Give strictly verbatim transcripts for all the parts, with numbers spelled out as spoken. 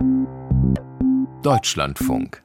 Deutschlandfunk.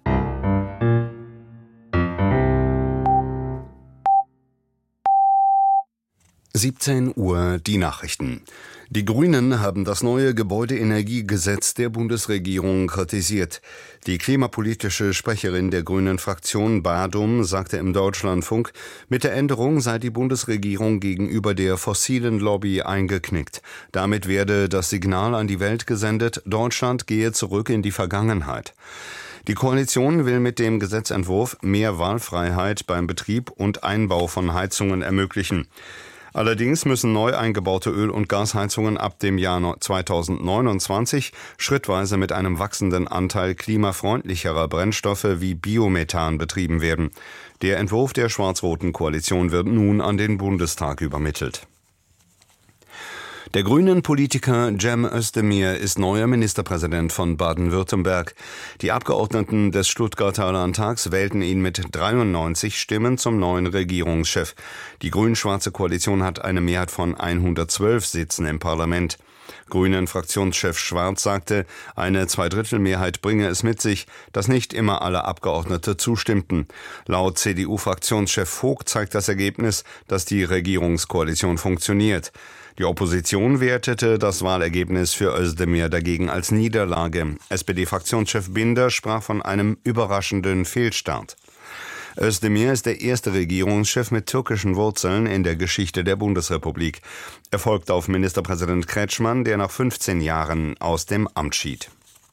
siebzehn Uhr die Nachrichten. Die Grünen haben das neue Gebäudeenergiegesetz der Bundesregierung kritisiert. Die klimapolitische Sprecherin der Grünen-Fraktion Badum sagte im Deutschlandfunk, mit der Änderung sei die Bundesregierung gegenüber der fossilen Lobby eingeknickt. Damit werde das Signal an die Welt gesendet, Deutschland gehe zurück in die Vergangenheit. Die Koalition will mit dem Gesetzentwurf mehr Wahlfreiheit beim Betrieb und Einbau von Heizungen ermöglichen. Allerdings müssen neu eingebaute Öl- und Gasheizungen ab dem Jahr zweitausendneunundzwanzig schrittweise mit einem wachsenden Anteil klimafreundlicherer Brennstoffe wie Biomethan betrieben werden. Der Entwurf der schwarz-roten Koalition wird nun an den Bundestag übermittelt. Der Grünen-Politiker Cem Özdemir ist neuer Ministerpräsident von Baden-Württemberg. Die Abgeordneten des Stuttgarter Landtags wählten ihn mit dreiundneunzig Stimmen zum neuen Regierungschef. Die grün-schwarze Koalition hat eine Mehrheit von hundertzwölf Sitzen im Parlament. Grünen-Fraktionschef Schwarz sagte, eine Zweidrittelmehrheit bringe es mit sich, dass nicht immer alle Abgeordnete zustimmten. Laut C D U-Fraktionschef Vogt zeigt das Ergebnis, dass die Regierungskoalition funktioniert. Die Opposition wertete das Wahlergebnis für Özdemir dagegen als Niederlage. S P D-Fraktionschef Binder sprach von einem überraschenden Fehlstart. Özdemir ist der erste Regierungschef mit türkischen Wurzeln in der Geschichte der Bundesrepublik. Er folgt auf Ministerpräsident Kretschmann, der nach fünfzehn Jahren aus dem Amt schied.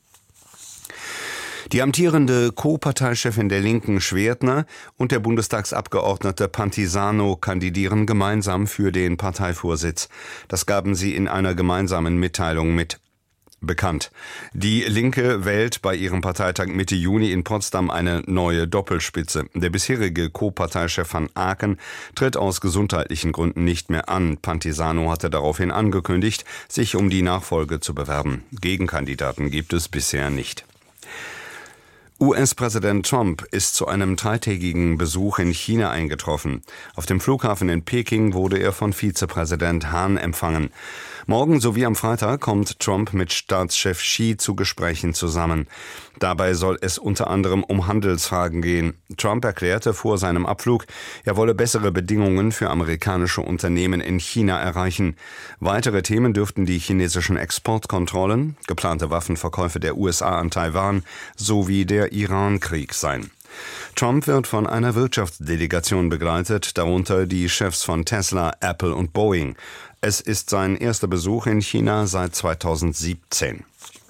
Die amtierende Co-Parteichefin der Linken Schwertner und der Bundestagsabgeordnete Pantisano kandidieren gemeinsam für den Parteivorsitz. Das gaben sie in einer gemeinsamen Mitteilung mit. Bekannt. Die Linke wählt bei ihrem Parteitag Mitte Juni in Potsdam eine neue Doppelspitze. Der bisherige Co-Parteichef van Aken tritt aus gesundheitlichen Gründen nicht mehr an. Pantisano hatte daraufhin angekündigt, sich um die Nachfolge zu bewerben. Gegenkandidaten gibt es bisher nicht. U S-Präsident Trump ist zu einem dreitägigen Besuch in China eingetroffen. Auf dem Flughafen in Peking wurde er von Vizepräsident Han empfangen. Morgen sowie am Freitag kommt Trump mit Staatschef Xi zu Gesprächen zusammen. Dabei soll es unter anderem um Handelsfragen gehen. Trump erklärte vor seinem Abflug, er wolle bessere Bedingungen für amerikanische Unternehmen in China erreichen. Weitere Themen dürften die chinesischen Exportkontrollen, geplante Waffenverkäufe der U S A an Taiwan sowie der Iran-Krieg sein. Trump wird von einer Wirtschaftsdelegation begleitet, darunter die Chefs von Tesla, Apple und Boeing. Es ist sein erster Besuch in China seit zweitausendsiebzehn.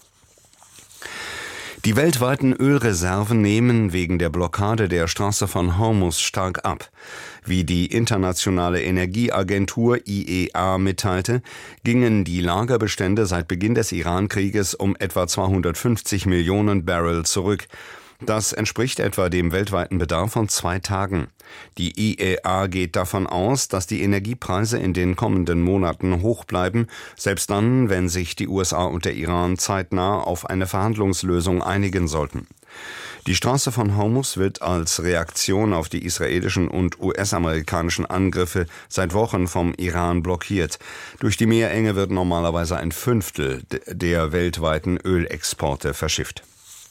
Die weltweiten Ölreserven nehmen wegen der Blockade der Straße von Hormuz stark ab. Wie die Internationale Energieagentur I E A mitteilte, gingen die Lagerbestände seit Beginn des Iran-Krieges um etwa zweihundertfünfzig Millionen Barrel zurück. Das entspricht etwa dem weltweiten Bedarf von zwei Tagen. Die I E A geht davon aus, dass die Energiepreise in den kommenden Monaten hoch bleiben, selbst dann, wenn sich die U S A und der Iran zeitnah auf eine Verhandlungslösung einigen sollten. Die Straße von Hormuz wird als Reaktion auf die israelischen und U S-amerikanischen Angriffe seit Wochen vom Iran blockiert. Durch die Meerenge wird normalerweise ein Fünftel der weltweiten Ölexporte verschifft.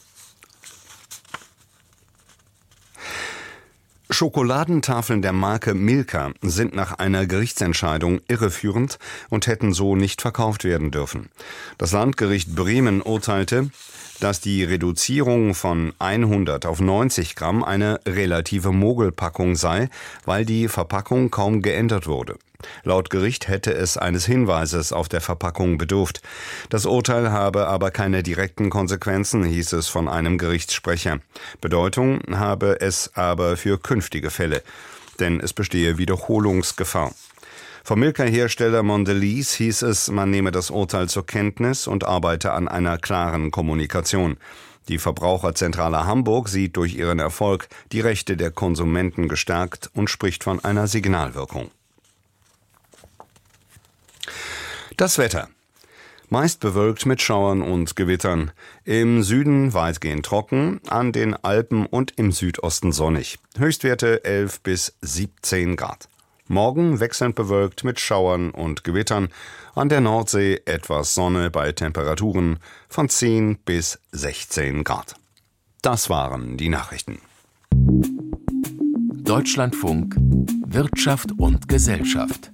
Schokoladentafeln der Marke Milka sind nach einer Gerichtsentscheidung irreführend und hätten so nicht verkauft werden dürfen. Das Landgericht Bremen urteilte, dass die Reduzierung von hundert auf neunzig Gramm eine relative Mogelpackung sei, weil die Verpackung kaum geändert wurde. Laut Gericht hätte es eines Hinweises auf der Verpackung bedurft. Das Urteil habe aber keine direkten Konsequenzen, hieß es von einem Gerichtssprecher. Bedeutung habe es aber für künftige Fälle, denn es bestehe Wiederholungsgefahr. Vom Milka-Hersteller Mondelez hieß es, man nehme das Urteil zur Kenntnis und arbeite an einer klaren Kommunikation. Die Verbraucherzentrale Hamburg sieht durch ihren Erfolg die Rechte der Konsumenten gestärkt und spricht von einer Signalwirkung. Das Wetter. Meist bewölkt mit Schauern und Gewittern. Im Süden weitgehend trocken, an den Alpen und im Südosten sonnig. Höchstwerte elf bis siebzehn Grad. Morgen wechselnd bewölkt mit Schauern und Gewittern. An der Nordsee etwas Sonne bei Temperaturen von zehn bis sechzehn Grad. Das waren die Nachrichten. Deutschlandfunk Wirtschaft und Gesellschaft.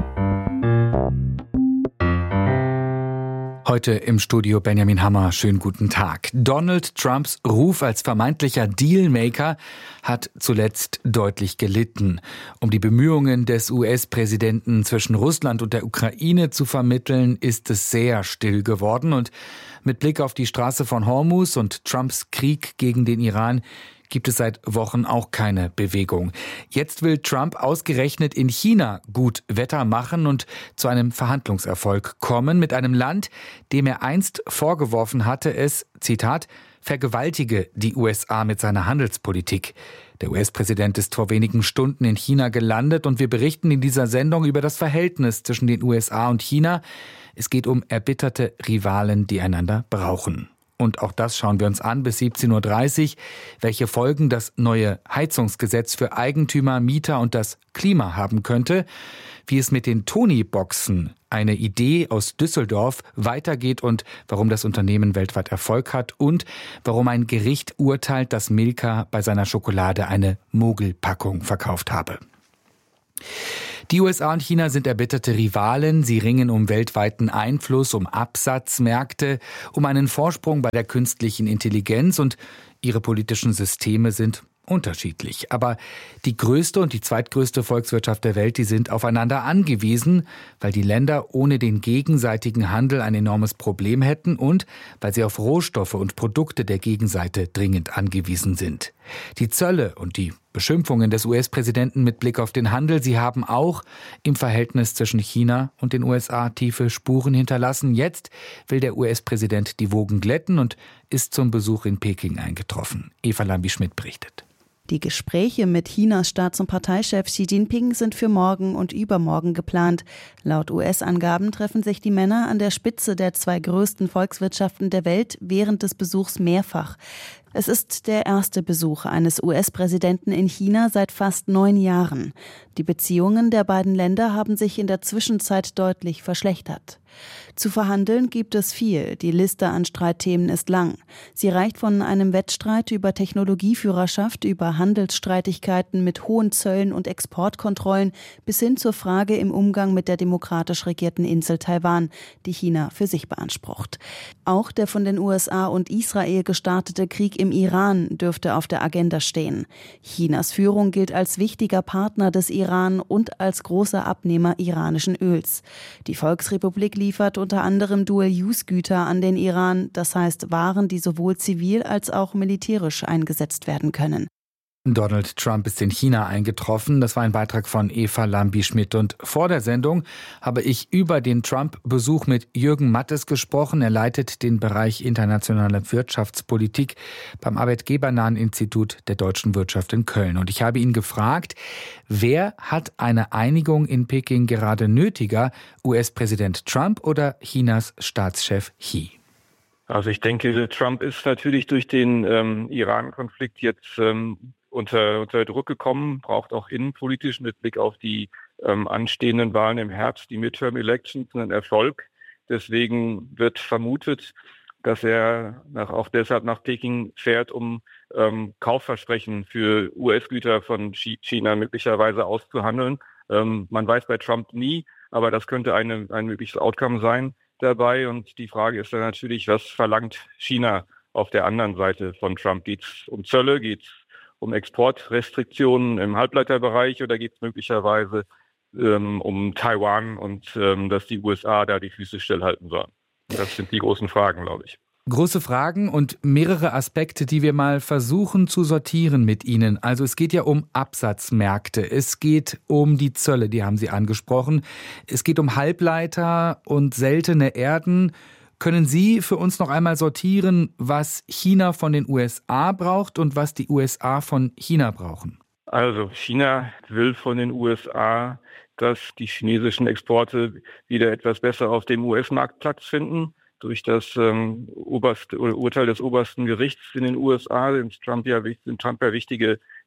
Heute im Studio Benjamin Hammer. Schönen guten Tag. Donald Trumps Ruf als vermeintlicher Dealmaker hat zuletzt deutlich gelitten. Um die Bemühungen des U S-Präsidenten zwischen Russland und der Ukraine zu vermitteln, ist es sehr still geworden. Und mit Blick auf die Straße von Hormuz und Trumps Krieg gegen den Iran gibt es seit Wochen auch keine Bewegung. Jetzt will Trump ausgerechnet in China gut Wetter machen und zu einem Verhandlungserfolg kommen mit einem Land, dem er einst vorgeworfen hatte, es, Zitat, vergewaltige die U S A mit seiner Handelspolitik. Der U S-Präsident ist vor wenigen Stunden in China gelandet und wir berichten in dieser Sendung über das Verhältnis zwischen den U S A und China. Es geht um erbitterte Rivalen, die einander brauchen. Und auch das schauen wir uns an bis siebzehn Uhr dreißig, welche Folgen das neue Heizungsgesetz für Eigentümer, Mieter und das Klima haben könnte, wie es mit den Tony-Boxen, eine Idee aus Düsseldorf, weitergeht und warum das Unternehmen weltweit Erfolg hat und warum ein Gericht urteilt, dass Milka bei seiner Schokolade eine Mogelpackung verkauft habe. Die U S A und China sind erbitterte Rivalen. Sie ringen um weltweiten Einfluss, um Absatzmärkte, um einen Vorsprung bei der künstlichen Intelligenz und ihre politischen Systeme sind unterschiedlich. Aber die größte und die zweitgrößte Volkswirtschaft der Welt, die sind aufeinander angewiesen, weil die Länder ohne den gegenseitigen Handel ein enormes Problem hätten und weil sie auf Rohstoffe und Produkte der Gegenseite dringend angewiesen sind. Die Zölle und die Beschimpfungen des U S-Präsidenten mit Blick auf den Handel, sie haben auch im Verhältnis zwischen China und den U S A tiefe Spuren hinterlassen. Jetzt will der U S-Präsident die Wogen glätten und ist zum Besuch in Peking eingetroffen. Eva Lambi-Schmidt berichtet. Die Gespräche mit Chinas Staats- und Parteichef Xi Jinping sind für morgen und übermorgen geplant. Laut U S-Angaben treffen sich die Männer an der Spitze der zwei größten Volkswirtschaften der Welt während des Besuchs mehrfach. Es ist der erste Besuch eines U S-Präsidenten in China seit fast neun Jahren. Die Beziehungen der beiden Länder haben sich in der Zwischenzeit deutlich verschlechtert. Zu verhandeln gibt es viel. Die Liste an Streitthemen ist lang. Sie reicht von einem Wettstreit über Technologieführerschaft, über Handelsstreitigkeiten mit hohen Zöllen und Exportkontrollen bis hin zur Frage im Umgang mit der demokratisch regierten Insel Taiwan, die China für sich beansprucht. Auch der von den U S A und Israel gestartete Krieg im Iran dürfte auf der Agenda stehen. Chinas Führung gilt als wichtiger Partner des Iran und als großer Abnehmer iranischen Öls. Die Volksrepublik liefert unter anderem Dual-Use-Güter an den Iran, das heißt Waren, die sowohl zivil als auch militärisch eingesetzt werden können. Donald Trump ist in China eingetroffen. Das war ein Beitrag von Eva Lambi-Schmidt. Und vor der Sendung habe ich über den Trump-Besuch mit Jürgen Mattes gesprochen. Er leitet den Bereich internationale Wirtschaftspolitik beim Arbeitgebernahen Institut der deutschen Wirtschaft in Köln. Und ich habe ihn gefragt, wer hat eine Einigung in Peking gerade nötiger, U S-Präsident Trump oder Chinas Staatschef Xi? Also ich denke, Trump ist natürlich durch den ähm, Iran-Konflikt jetzt ähm, unter, unter Druck gekommen, braucht auch innenpolitisch mit Blick auf die ähm, anstehenden Wahlen im Herbst, die Midterm-Elections, einen Erfolg. Deswegen wird vermutet, dass er nach, auch deshalb nach Peking fährt, um ähm, Kaufversprechen für U S-Güter von China möglicherweise auszuhandeln. Ähm, man weiß bei Trump nie, aber das könnte eine, ein mögliches Outcome sein dabei. Und die Frage ist dann natürlich, was verlangt China auf der anderen Seite von Trump? Geht es um Zölle, geht es um Exportrestriktionen im Halbleiterbereich oder geht es möglicherweise ähm, um Taiwan und ähm, dass die U S A da die Füße stillhalten sollen? Das sind die großen Fragen, glaube ich. Große Fragen und mehrere Aspekte, die wir mal versuchen zu sortieren mit Ihnen. Also es geht ja um Absatzmärkte, es geht um die Zölle, die haben Sie angesprochen. Es geht um Halbleiter und seltene Erden. Können Sie für uns noch einmal sortieren, was China von den U S A braucht und was die U S A von China brauchen? Also China will von den U S A, dass die chinesischen Exporte wieder etwas besser auf dem U S-Markt Platz finden. Durch das ähm, oberste, oder Urteil des obersten Gerichts in den U S A sind Trump ja, sind Trump ja wichtige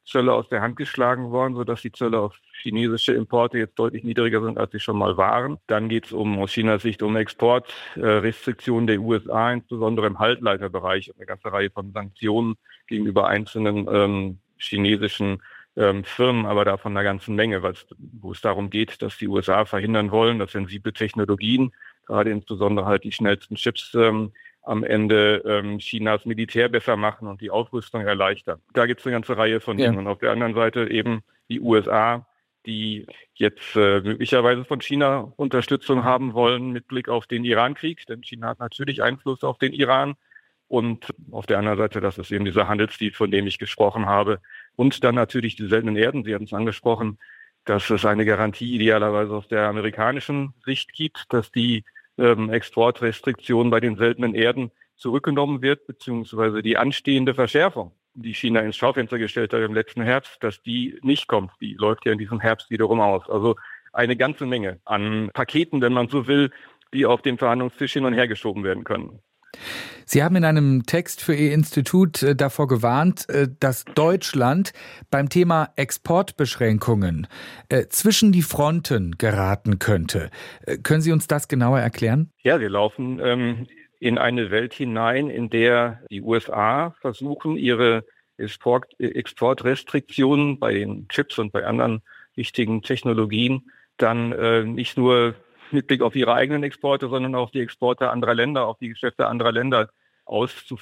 Zölle aus der Hand geschlagen worden, sodass die Zölle auf chinesische Importe jetzt deutlich niedriger sind, als sie schon mal waren. Dann geht es um, aus Chinas Sicht um Exportrestriktionen der U S A, insbesondere im Halbleiterbereich, und eine ganze Reihe von Sanktionen gegenüber einzelnen ähm, chinesischen ähm, Firmen, aber davon einer ganzen Menge, wo es darum geht, dass die U S A verhindern wollen, dass sensible Technologien, gerade insbesondere halt die schnellsten Chips, ähm, am Ende ähm, Chinas Militär besser machen und die Aufrüstung erleichtern. Da gibt es eine ganze Reihe von Dingen. Ja. Und auf der anderen Seite eben die U S A, die jetzt äh, möglicherweise von China Unterstützung haben wollen mit Blick auf den Iran-Krieg. Denn China hat natürlich Einfluss auf den Iran. Und auf der anderen Seite, das ist eben dieser Handelsdeal, von dem ich gesprochen habe. Und dann natürlich die seltenen Erden, Sie haben es angesprochen, dass es eine Garantie idealerweise aus der amerikanischen Sicht gibt, dass die ähm, Exportrestriktion bei den seltenen Erden zurückgenommen wird, beziehungsweise die anstehende Verschärfung, die China ins Schaufenster gestellt hat im letzten Herbst, dass die nicht kommt. Die läuft ja in diesem Herbst wiederum aus. Also eine ganze Menge an Paketen, wenn man so will, die auf dem Verhandlungstisch hin und her geschoben werden können. Sie haben in einem Text für Ihr Institut äh, davor gewarnt, äh, dass Deutschland beim Thema Exportbeschränkungen äh, zwischen die Fronten geraten könnte. Äh, können Sie uns das genauer erklären? Ja, wir laufen ähm, in eine Welt hinein, in der die U S A versuchen, ihre Export, Exportrestriktionen bei den Chips und bei anderen wichtigen Technologien dann äh, nicht nur mit Blick auf ihre eigenen Exporte, sondern auch die Exporte anderer Länder, auf die Geschäfte anderer Länder auszuführen.